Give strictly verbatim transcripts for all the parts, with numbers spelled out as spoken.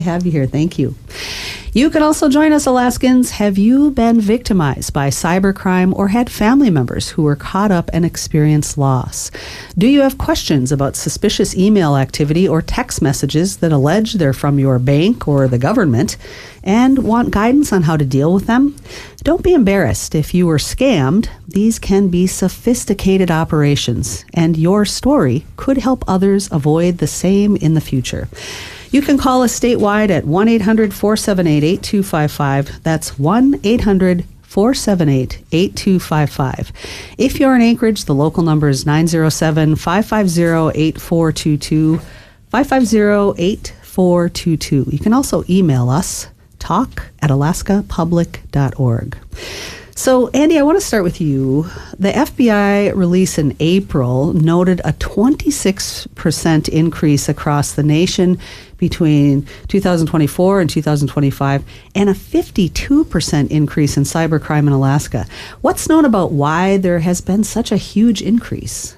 Have you here. Thank you. You can also join us, Alaskans. Have you been victimized by cybercrime or had family members who were caught up and experienced loss? Do you have questions about suspicious email activity or text messages that allege they're from your bank or the government and want guidance on how to deal with them? Don't be embarrassed if you were scammed. These can be sophisticated operations, and your story could help others avoid the same in the future. You can call us statewide at one eight hundred four seven eight eight two five five. That's one eight hundred four seven eight eight two five five. If you're in Anchorage, the local number is nine zero seven, five five zero, eight four two two, five five zero, eight four two two. You can also email us, talk at alaska public dot org. So, Andy, I want to start with you. The F B I release in April noted a twenty-six percent increase across the nation between two thousand twenty-four and two thousand twenty-five, and a fifty-two percent increase in cybercrime in Alaska. What's known about why there has been such a huge increase?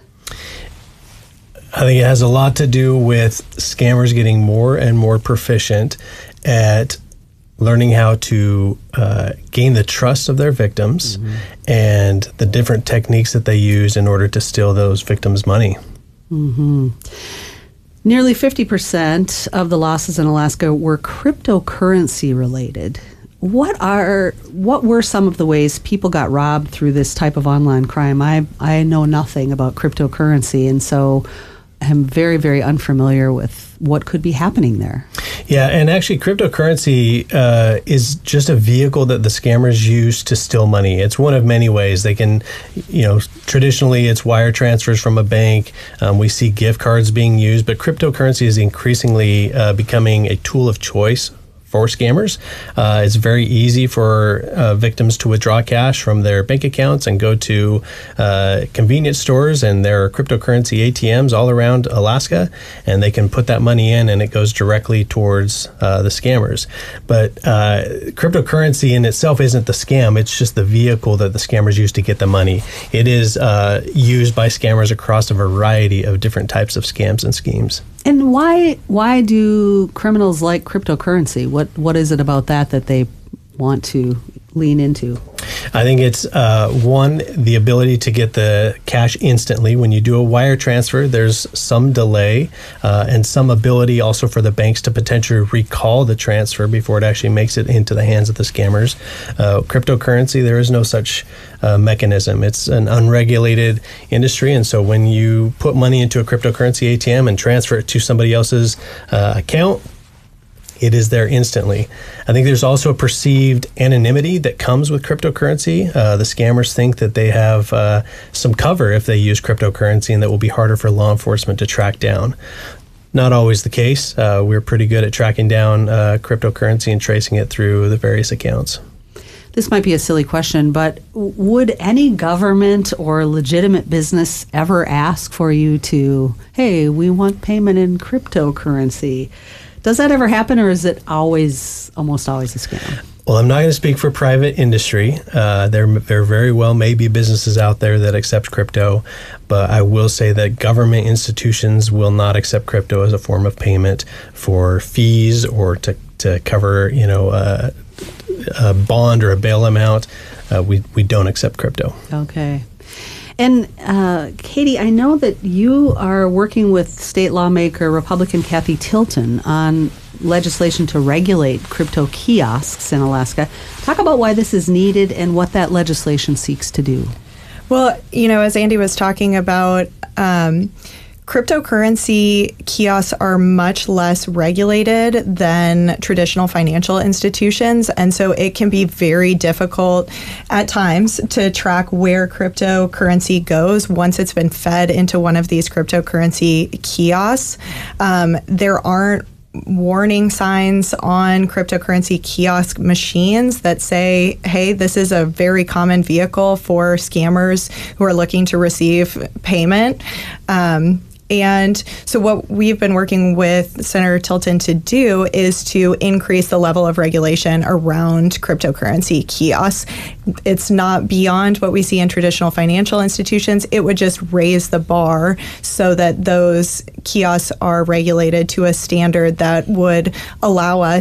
I think it has a lot to do with scammers getting more and more proficient at learning how to uh, gain the trust of their victims, mm-hmm. and the different techniques that they use in order to steal those victims' money. Mm-hmm. Nearly fifty percent of the losses in Alaska were cryptocurrency related. What are what were some of the ways people got robbed through this type of online crime? I, I know nothing about cryptocurrency, and so I'm very, very unfamiliar with what could be happening there. Yeah, and actually cryptocurrency uh, is just a vehicle that the scammers use to steal money. It's one of many ways they can, you know, traditionally it's wire transfers from a bank. Um, we see gift cards being used, but cryptocurrency is increasingly uh, becoming a tool of choice for scammers. Uh, it's very easy for uh, victims to withdraw cash from their bank accounts and go to uh, convenience stores, and there are cryptocurrency A T Ms all around Alaska, and they can put that money in and it goes directly towards uh, the scammers. But uh, cryptocurrency in itself isn't the scam, it's just the vehicle that the scammers use to get the money. It is uh, used by scammers across a variety of different types of scams and schemes. And why why do criminals like cryptocurrency? What what is it about that that they want to lean into? I think it's, uh, one, the ability to get the cash instantly. When you do a wire transfer, there's some delay uh, and some ability also for the banks to potentially recall the transfer before it actually makes it into the hands of the scammers. Uh, cryptocurrency, there is no such uh, mechanism. It's an unregulated industry, and so when you put money into a cryptocurrency A T M and transfer it to somebody else's uh, account, it is there instantly. I think there's also a perceived anonymity that comes with cryptocurrency. Uh, the scammers think that they have uh, some cover if they use cryptocurrency, and that will be harder for law enforcement to track down. Not always the case. Uh, we're pretty good at tracking down uh, cryptocurrency and tracing it through the various accounts. This might be a silly question, but would any government or legitimate business ever ask for you to, hey, we want payment in cryptocurrency? Does that ever happen, or is it always, almost always a scam? Well, I'm not going to speak for private industry. Uh, there, there very well may be businesses out there that accept crypto, but I will say that government institutions will not accept crypto as a form of payment for fees or to, to cover, you know, uh, a bond or a bail amount. Uh, we, we don't accept crypto. Okay. And uh, Katie, I know that you are working with state lawmaker Republican Kathy Tilton on legislation to regulate crypto kiosks in Alaska. Talk about why this is needed and what that legislation seeks to do. Well, you know, as Andy was talking about, um, cryptocurrency kiosks are much less regulated than traditional financial institutions, and so it can be very difficult at times to track where cryptocurrency goes once it's been fed into one of these cryptocurrency kiosks. Um, there aren't warning signs on cryptocurrency kiosk machines that say, hey, this is a very common vehicle for scammers who are looking to receive payment. Um, And so what we've been working with Senator Tilton to do is to increase the level of regulation around cryptocurrency kiosks. It's not beyond what we see in traditional financial institutions. It would just raise the bar so that those kiosks are regulated to a standard that would allow us